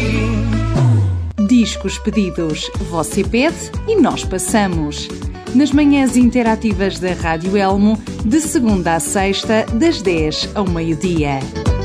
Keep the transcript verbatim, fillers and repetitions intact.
Discos pedidos, você pede e nós passamos. Nas manhãs interativas da Rádio Elmo, de segunda a sexta, das dez ao meio-dia.